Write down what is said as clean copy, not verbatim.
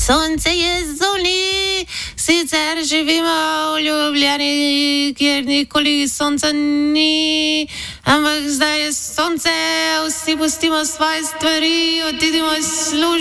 Sonce je zunaj, sicer živimo v Ljubljani, kjer nikoli sonca ni. Ampak zdaj je sonce, vsi pustimo svoje stvari, odidimo iz službe.